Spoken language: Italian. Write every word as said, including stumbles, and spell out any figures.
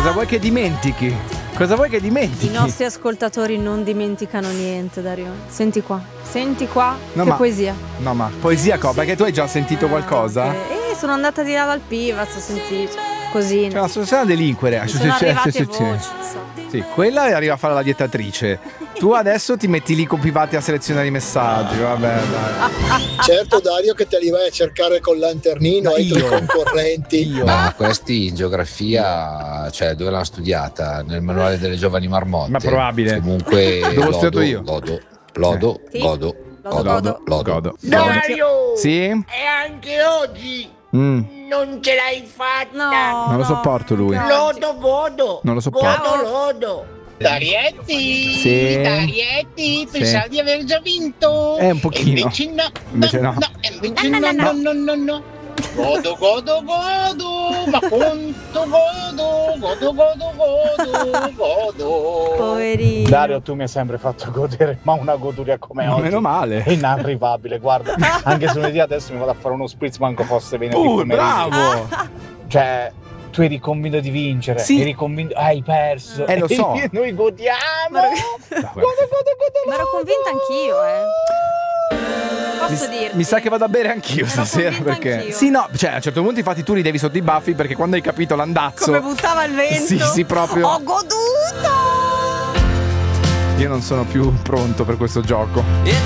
Cosa vuoi che dimentichi? Cosa vuoi che dimentichi? I nostri ascoltatori non dimenticano niente, Dario. Senti qua, senti qua, No, che ma- poesia. No, ma poesia co? Perché tu hai già sentito qualcosa? Eh, sono andata di là dal Pivaz, ho sentito così. Cioè, sono stata a delinquere. Mi sono Cioè, arrivate sì, sì, voci, sì. insomma. Sì, quella arriva a fare la dietatrice. Tu adesso ti metti lì con Pivati a selezionare i messaggi. Vabbè, dai. Certo, Dario, che te li vai a cercare col lanternino Ma ai tuoi io? concorrenti. Io. Ma questi in geografia, cioè dove l'hanno studiata? Nel manuale delle giovani marmotte. Ma probabile. Comunque Dove ho lodo, studiato io. Lodo, lodo, Sì. godo, Lodo, godo, godo. lodo. Dario! Sì? E anche oggi Mm, non ce l'hai fatta! No, non lo no. sopporto lui. Lodo, godo! Non lo sopporto. Godo, lodo! Darietti! Sì. Darietti! Sì. Pensavo di aver già vinto! Eh, un pochino. E invece no! Invece no. invece no, no, no, no, no! Godo, godo, godo! Ma quanto godo! Godo, godo, godo! Godo! Poverino. Dario, tu mi hai sempre fatto godere, ma una goduria come Ma oggi meno male. è inarrivabile, guarda. Anche se lunedì adesso mi vado a fare uno spritz, manco fosse venerdì Uh, pomeriggio. bravo! Cioè, tu eri convinto di vincere, Sì. eri convinto, hai perso. Eh, lo so. E noi godiamo. Ma ero- No, guarda. Godo, godo, godo, Ma ero convinta anch'io, eh. Posso Mi, dirti? mi sa che vado a bere anch'io Ero stasera convinta perché anch'io. sì, no, cioè a un certo punto infatti tu ridevi sotto i baffi perché quando hai capito l'andazzo Come buttava il vento. Sì, sì, proprio. Ho goduto. io non sono più pronto per questo gioco.